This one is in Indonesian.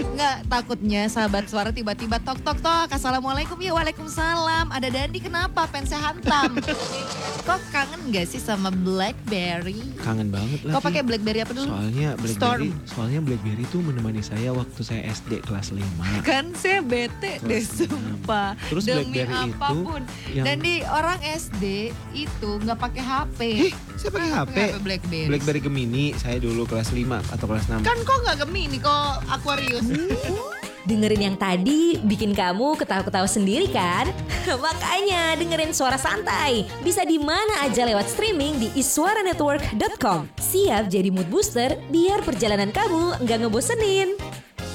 Nggak, takutnya sahabat suara tiba-tiba tok tok tok. Assalamualaikum, ya waalaikumsalam. Ada Dandi, kenapa pengen saya hantam? Kok kangen gak sih sama Blackberry? Kangen banget lagi. Kok pakai Blackberry apa dulu? Soalnya Blackberry tuh menemani saya waktu saya SD kelas 5. Kan saya bete deh sumpah. Terus Demi Blackberry apapun. yang- Dan di orang SD itu nggak pakai HP. Saya pakai HP. Blackberry. Blackberry Gemini saya dulu kelas 5 atau kelas 6. Kan kok nggak Gemini, kok Aquarius. Dengerin yang tadi bikin kamu ketawa-ketawa sendiri kan? Makanya dengerin Suara Santai. Bisa di mana aja lewat streaming di iswaranetwork.com. Siap jadi mood booster biar perjalanan kamu nggak ngebosenin.